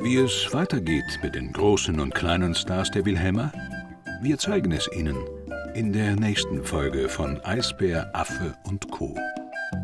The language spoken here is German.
Wie es weitergeht mit den großen und kleinen Stars der Wilhelma? Wir zeigen es Ihnen in der nächsten Folge von Eisbär, Affe und Co.